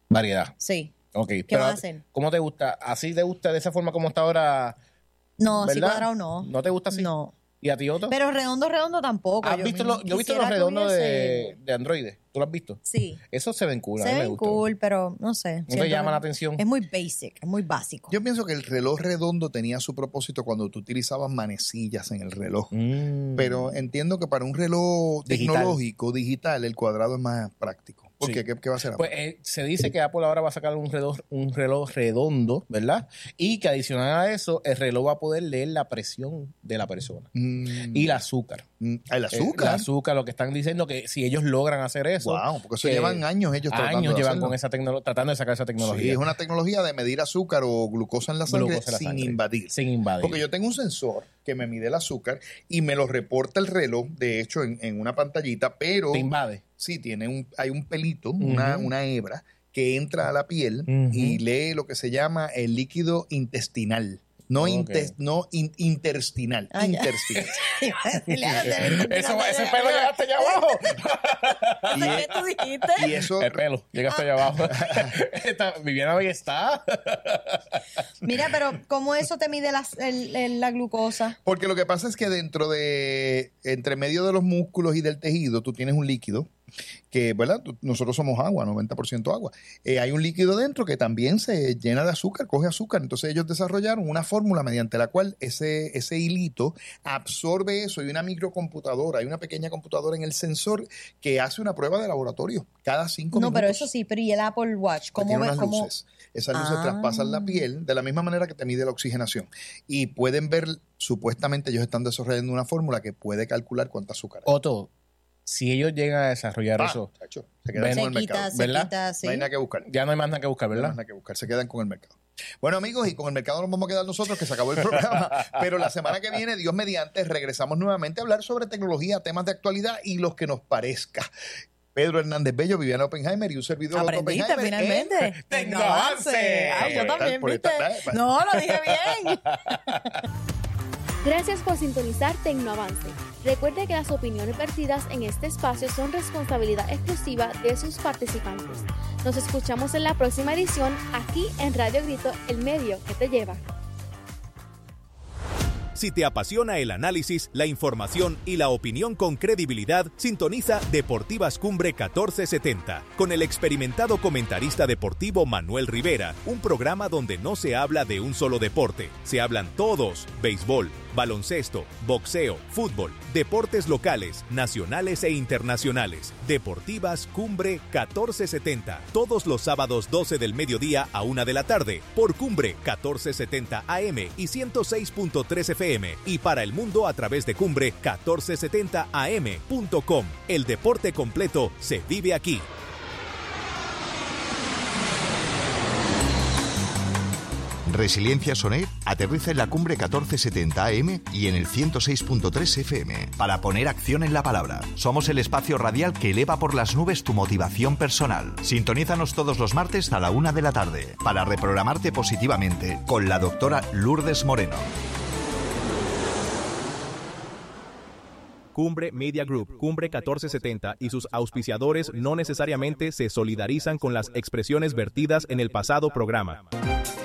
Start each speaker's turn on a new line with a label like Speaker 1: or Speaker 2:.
Speaker 1: Variedad.
Speaker 2: Sí.
Speaker 1: Ok,
Speaker 2: ¿Qué
Speaker 1: pero
Speaker 2: vas a hacer?
Speaker 1: ¿cómo te gusta? ¿Así te gusta de esa forma como está ahora?
Speaker 2: No, así
Speaker 1: ¿Verdad?
Speaker 2: cuadrado no.
Speaker 1: ¿No te gusta así?
Speaker 2: No.
Speaker 1: ¿Y a ti, Otto?
Speaker 2: Pero redondo tampoco.
Speaker 1: ¿Has visto yo he visto los
Speaker 2: quisiera que
Speaker 1: redondos
Speaker 2: hubiese-
Speaker 1: de Android. ¿Tú lo has visto?
Speaker 2: Sí.
Speaker 1: Esos se ven cool. a
Speaker 2: Se
Speaker 1: mí me
Speaker 2: ven
Speaker 1: gustan.
Speaker 2: cool, pero no sé.
Speaker 1: ¿No te
Speaker 2: siento
Speaker 1: llama
Speaker 2: que
Speaker 1: la atención?
Speaker 2: Es muy basic, es muy básico.
Speaker 3: Yo pienso que el reloj redondo tenía su propósito cuando tú utilizabas manecillas en el reloj. Pero entiendo que para un reloj
Speaker 1: Digital.
Speaker 3: tecnológico, digital, el cuadrado es más práctico. ¿Por
Speaker 1: Sí.
Speaker 3: qué? ¿Qué va a hacer?
Speaker 1: Pues se dice que Apple ahora va a sacar un reloj redondo, ¿verdad? Y que adicional a eso, el reloj va a poder leer la presión de la persona. Y el azúcar.
Speaker 3: El
Speaker 1: El
Speaker 3: azúcar.
Speaker 1: azúcar, lo que están diciendo que si ellos logran hacer eso.
Speaker 3: Wow, porque eso
Speaker 1: que
Speaker 3: llevan años ellos tratando
Speaker 1: años
Speaker 3: de
Speaker 1: llevan
Speaker 3: hacerlo.
Speaker 1: con esa tratando de sacar esa
Speaker 3: Sí,
Speaker 1: tecnología.
Speaker 3: es una tecnología de medir azúcar o glucosa en la sangre
Speaker 1: Glucosa en la
Speaker 3: sin
Speaker 1: sangre.
Speaker 3: invadir.
Speaker 1: Sin invadir.
Speaker 3: Porque yo tengo un sensor que me mide el azúcar y me lo reporta el reloj, de hecho, en una pantallita, pero
Speaker 1: Te invade.
Speaker 3: sí, hay un pelito, una hebra, que entra a la piel y lee lo que se llama el líquido intestinal. No,
Speaker 1: Ok.
Speaker 3: interstinal.
Speaker 2: Ah, ya.
Speaker 3: Interstinal.
Speaker 1: Ese pelo llega hasta allá abajo.
Speaker 2: ¿Qué tú dijiste?
Speaker 3: Y eso,
Speaker 1: El pelo llega hasta allá abajo. Viviana ahí está.
Speaker 2: Mira, pero ¿cómo eso te mide la glucosa?
Speaker 3: porque lo que pasa es que entre medio de los músculos y del tejido, tú tienes un líquido que, ¿verdad? Nosotros somos agua, 90% agua. Hay un líquido dentro que también se llena de azúcar, coge azúcar. Entonces ellos desarrollaron una fórmula mediante la cual ese hilito absorbe eso. Hay una microcomputadora, hay una pequeña computadora en el sensor que hace una prueba de laboratorio cada 5 minutos.
Speaker 2: No, pero eso sí, pero ¿y el Apple Watch?
Speaker 3: Que
Speaker 2: ¿Cómo
Speaker 3: tiene
Speaker 2: ves?
Speaker 3: unas
Speaker 2: ¿Cómo?
Speaker 3: luces. Esas luces traspasan la piel de la misma manera que te mide la oxigenación. Y pueden ver, supuestamente ellos están desarrollando una fórmula que puede calcular cuánta azúcar hay.
Speaker 1: Otto, si ellos llegan a desarrollar eso,
Speaker 3: Chacho, se quedan con el mercado.
Speaker 1: ¿verdad?
Speaker 2: sí.
Speaker 3: No hay nada que buscar.
Speaker 1: ya no hay más nada que buscar,
Speaker 3: No hay
Speaker 1: ¿verdad?
Speaker 3: más nada que buscar. Se quedan con el mercado. Bueno, amigos, y con el mercado nos vamos a quedar nosotros, que se acabó el programa. Pero la semana que viene, Dios mediante, regresamos nuevamente a hablar sobre tecnología, temas de actualidad y los que nos parezca. Pedro Hernández Bello, Viviana Oppenheimer y un servidor Otto
Speaker 2: Aprendiste
Speaker 3: Oppenheimer.
Speaker 2: finalmente.
Speaker 1: Tecnoavance.
Speaker 2: Ay, yo también,
Speaker 3: Por
Speaker 2: ¿viste?
Speaker 3: estar-
Speaker 2: No, lo dije bien.
Speaker 4: Gracias por sintonizar Tecnoavance. Recuerde que las opiniones vertidas en este espacio son responsabilidad exclusiva de sus participantes. Nos escuchamos en la próxima edición aquí en Radio Grito, el medio que te lleva.
Speaker 5: Si te apasiona el análisis, la información y la opinión con credibilidad, sintoniza Deportivas Cumbre 1470 con el experimentado comentarista deportivo Manuel Rivera, un programa donde no se habla de un solo deporte, se hablan todos: béisbol, baloncesto, boxeo, fútbol, deportes locales, nacionales e internacionales. Deportivas Cumbre 1470, todos los sábados 12 del mediodía a 1 de la tarde, por Cumbre 1470 AM y 106.3 FM, y para el mundo a través de Cumbre 1470am.com. El deporte completo se vive aquí.
Speaker 6: Resiliencia Sonet aterriza en la Cumbre 1470 AM y en el 106.3 FM. Para poner acción en la palabra, somos el espacio radial que eleva por las nubes tu motivación personal. Sintonízanos todos los martes a la 1 de la tarde para reprogramarte positivamente con la doctora Lourdes Moreno.
Speaker 5: Cumbre Media Group, Cumbre 1470 y sus auspiciadores no necesariamente se solidarizan con las expresiones vertidas en el pasado programa.